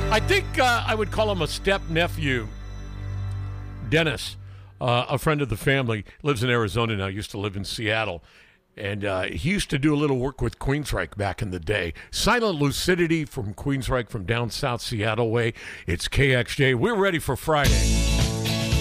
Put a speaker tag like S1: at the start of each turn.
S1: I think I would call him a step-nephew. Dennis, a friend of the family, lives in Arizona now, used to live in Seattle. And he used to do a little work with Queensryche back in the day. Silent Lucidity from Queensryche from down south Seattle way. It's KXJ. We're ready for Friday.